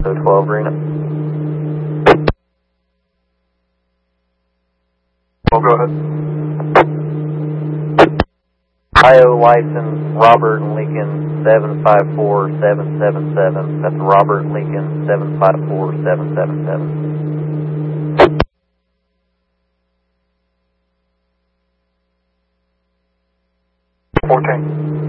12 Green. Well, go ahead. Ohio license Robert Lincoln 754777. That's Robert Lincoln 754777. 14.